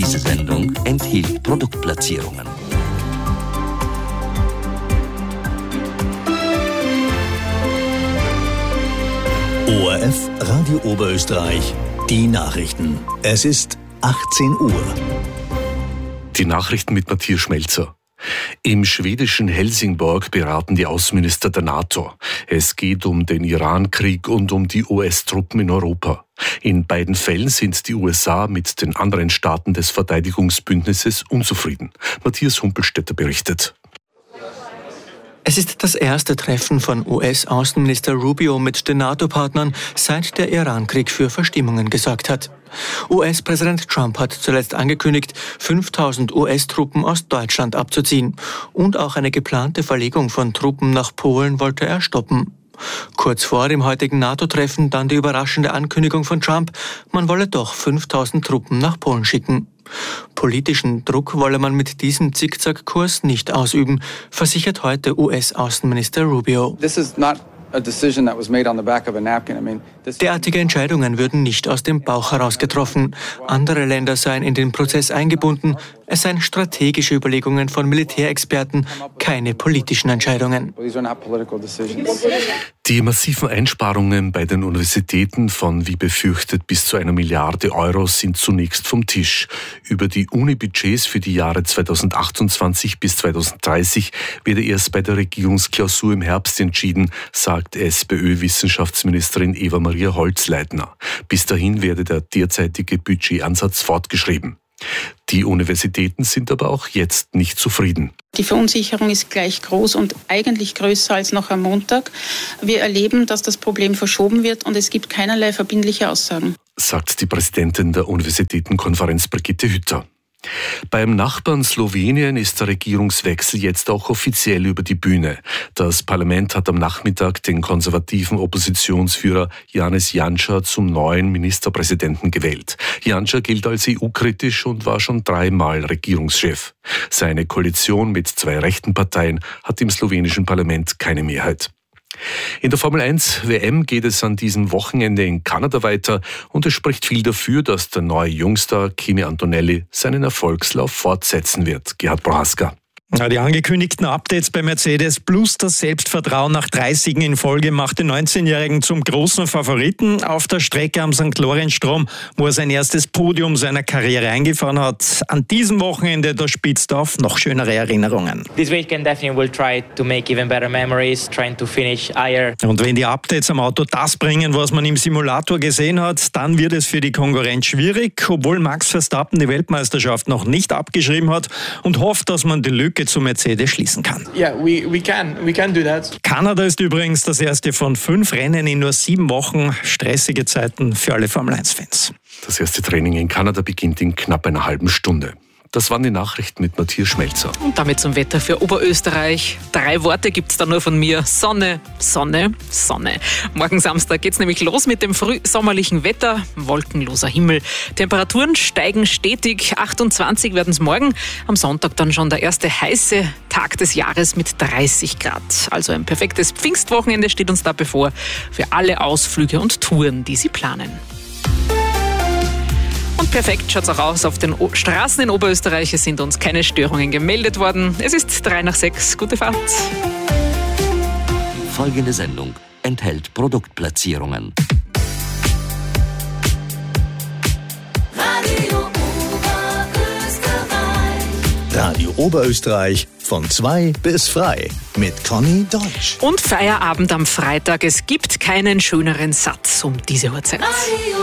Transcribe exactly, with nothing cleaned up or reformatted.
Diese Sendung enthielt Produktplatzierungen. O R F Radio Oberösterreich, die Nachrichten. Es ist achtzehn Uhr. Die Nachrichten mit Matthias Schmelzer. Im schwedischen Helsingborg beraten die Außenminister der NATO. Es geht um den Iran-Krieg und um die U S-Truppen in Europa. In beiden Fällen sind die U S A mit den anderen Staaten des Verteidigungsbündnisses unzufrieden. Matthias Humpelstädter berichtet. Es ist das erste Treffen von U S-Außenminister Rubio mit den NATO-Partnern, seit der Iran-Krieg für Verstimmungen gesorgt hat. U S-Präsident Trump hat zuletzt angekündigt, fünftausend U S-Truppen aus Deutschland abzuziehen. Und auch eine geplante Verlegung von Truppen nach Polen wollte er stoppen. Kurz vor dem heutigen NATO-Treffen dann die überraschende Ankündigung von Trump, man wolle doch fünftausend Truppen nach Polen schicken. Politischen Druck wolle man mit diesem Zickzackkurs nicht ausüben, versichert heute U S-Außenminister Rubio. Derartige Entscheidungen würden nicht aus dem Bauch heraus getroffen. Andere Länder seien in den Prozess eingebunden. Es seien strategische Überlegungen von Militärexperten, keine politischen Entscheidungen. Die massiven Einsparungen bei den Universitäten von, wie befürchtet, bis zu einer Milliarde Euro sind zunächst vom Tisch. Über die Uni-Budgets für die Jahre zweitausendachtundzwanzig bis zweitausenddreißig werde erst bei der Regierungsklausur im Herbst entschieden, sagt SPÖ-Wissenschaftsministerin Eva-Maria Holzleitner. Bis dahin werde der derzeitige Budgetansatz fortgeschrieben. Die Universitäten sind aber auch jetzt nicht zufrieden. Die Verunsicherung ist gleich groß und eigentlich größer als noch am Montag. Wir erleben, dass das Problem verschoben wird und es gibt keinerlei verbindliche Aussagen, sagt die Präsidentin der Universitätenkonferenz Brigitte Hütter. Beim Nachbarn Slowenien ist der Regierungswechsel jetzt auch offiziell über die Bühne. Das Parlament hat am Nachmittag den konservativen Oppositionsführer Janez Janša zum neuen Ministerpräsidenten gewählt. Janša gilt als E U-kritisch und war schon dreimal Regierungschef. Seine Koalition mit zwei rechten Parteien hat im slowenischen Parlament keine Mehrheit. In der Formel eins W M geht es an diesem Wochenende in Kanada weiter und es spricht viel dafür, dass der neue Jungstar Kimi Antonelli seinen Erfolgslauf fortsetzen wird. Gerhard Prohaska. Ja, die angekündigten Updates bei Mercedes plus das Selbstvertrauen nach drei Siegen in Folge macht den neunzehnjährigen zum großen Favoriten auf der Strecke am Sankt Lorenz-Strom, wo er sein erstes Podium seiner Karriere eingefahren hat. An diesem Wochenende, da spitzt auf noch schönere Erinnerungen. This weekend definitely will try to make even better memories, trying to finish higher. Und wenn die Updates am Auto das bringen, was man im Simulator gesehen hat, dann wird es für die Konkurrenz schwierig, obwohl Max Verstappen die Weltmeisterschaft noch nicht abgeschrieben hat und hofft, dass man die Lücke zu Mercedes schließen kann. Yeah, we, we can. We can do that. Kanada ist übrigens das erste von fünf Rennen in nur sieben Wochen. Stressige Zeiten für alle Formel eins Fans. Das erste Training in Kanada beginnt in knapp einer halben Stunde. Das waren die Nachrichten mit Matthias Schmelzer. Und damit zum Wetter für Oberösterreich. Drei Worte gibt's da nur von mir. Sonne, Sonne, Sonne. Morgen Samstag geht's nämlich los mit dem frühsommerlichen Wetter. Wolkenloser Himmel. Temperaturen steigen stetig. achtundzwanzig werden es morgen. Am Sonntag dann schon der erste heiße Tag des Jahres mit dreißig Grad. Also ein perfektes Pfingstwochenende steht uns da bevor. Für alle Ausflüge und Touren, die Sie planen. Und perfekt schaut es auch aus auf den o- Straßen in Oberösterreich. Es sind uns keine Störungen gemeldet worden. Es ist drei nach sechs. Gute Fahrt. Folgende Sendung enthält Produktplatzierungen. Radio Oberösterreich. Radio Oberösterreich von zwei bis frei mit Conny Deutsch. Und Feierabend am Freitag. Es gibt keinen schöneren Satz um diese Uhrzeit.